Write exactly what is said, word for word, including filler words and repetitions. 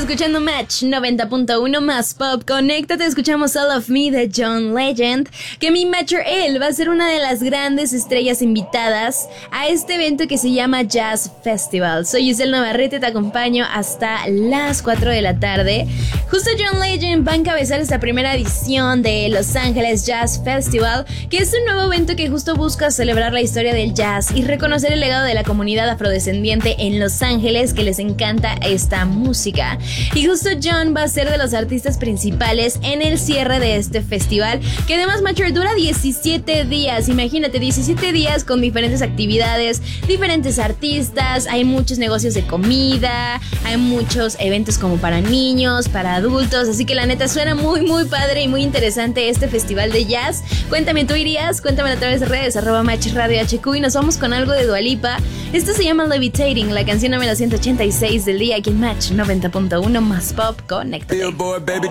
escuchando Match noventa punto uno más pop. Conéctate, escuchamos All of Me de John Legend. Que mi Matcher él va a ser una de las grandes estrellas invitadas a este evento que se llama Jazz Festival. Soy Giselle Navarrete, te acompaño hasta las cuatro de la tarde. Justo John Legend va a encabezar esta primera edición de Los Ángeles Jazz Festival, que es un nuevo evento que justo busca celebrar la historia del jazz y reconocer el legado de la comunidad afrodescendiente en Los Ángeles, que les encanta esta música. Y justo John va a ser de los artistas principales en el cierre de este festival, que además, Matcher, dura diecisiete días. Imagínate, diecisiete días con diferentes actividades, diferentes artistas, hay muchos negocios de comida, hay muchos eventos como para niños, para adultos, así que la neta suena muy muy padre y muy interesante este festival de jazz. Cuéntame, ¿tú irías? Cuéntame a través de redes, arroba Match Radio H Q, y nos vamos con algo de Dua Lipa. Esto se llama Levitating, la canción número ciento ochenta y seis del día aquí en Match noventa punto uno más pop. Conéctate.